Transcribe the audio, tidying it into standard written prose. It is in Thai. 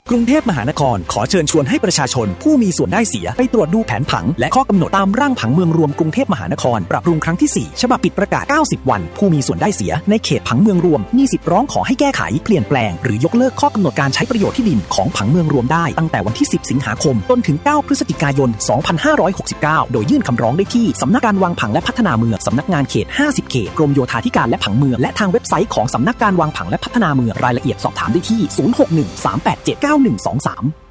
กรุงเทพมหานครขอเชิญชวนให้ประชาชนผู้มีส่วนได้เสียไปตรวจดูแผนผังและข้อกำหนดตามร่างผังเมืองรวมกรุงเทพมหานครปรับปรุงครั้งที่4ฉบับปิดประกาศ90วันผู้มีส่วนได้เสียในเขตผังเมืองรวมมีสิทธิ์ร้องขอให้แก้ไขเปลี่ยนแปลงหรือยกเลิกข้อกำหนดการใช้ประโยชน์ที่ดินของผังเมืองรวมได้ตั้งแต่วันที่10สิงหาคมจนถึง9พฤศจิกายน2569โดยยื่นคำร้องได้ที่สำนักการวางผังและพัฒนาเมืองสำนักงานเขต50เขตกรมโยธาธิการและผังเมืองและทางเว็บไซต์ของสำนักการวางผังและพัฒนาเมืองรายละเอียดสอบถามได้ที่0613879123